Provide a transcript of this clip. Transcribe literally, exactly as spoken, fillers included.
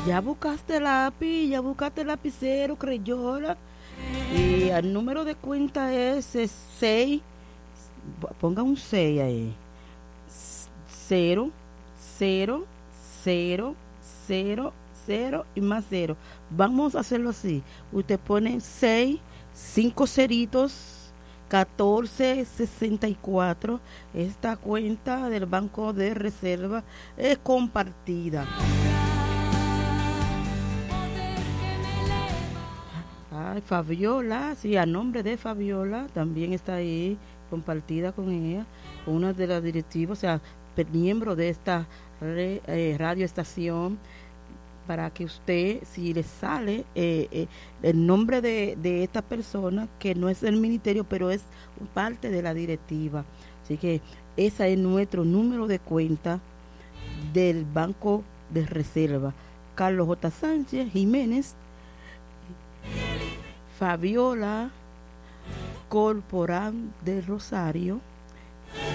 Ya buscaste lápiz, ya buscaste lapicero, crayola. Y el número de cuenta es seis. Ponga un seis ahí. Cero, cero, cero, cero, cero y más cero. Vamos a hacerlo así. Usted pone seis, cinco ceritos, catorce sesenta y cuatro. Esta cuenta del Banco de Reserva es compartida. Ay, Fabiola, sí, a nombre de Fabiola, también está ahí compartida con ella, con una de las directivas, o sea, pe- miembro de esta re- eh, radioestación, para que usted, si le sale eh, eh, el nombre de, de esta persona, que no es del ministerio, pero es parte de la directiva. Así que ese es nuestro número de cuenta del Banco de Reserva. Carlos J. Sánchez Jiménez, Fabiola Corporán de Rosario,